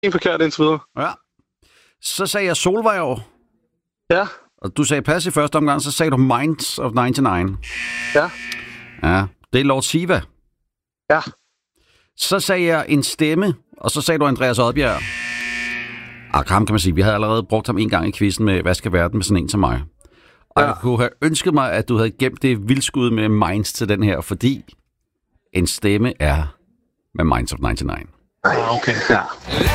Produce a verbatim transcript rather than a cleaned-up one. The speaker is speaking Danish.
En forkert indtil videre. Ja. Så sagde jeg Solvejr. Ja. Og du sagde pas i første omgang, så sagde du Minds of nioghalvfems. Ja. Ja, det er Lord Siva. Ja. Så sagde jeg en stemme, og så sagde du Andreas Odbjerg. Ah, ham kan man sige, vi havde allerede brugt ham en gang i quizzen med Hvad skal verden med sådan en som mig. Og ja. Jeg kunne have ønsket mig, at du havde gemt det vildskud med Minds til den her, fordi en stemme er med Minds of nioghalvfems. Ah, okay. Ja.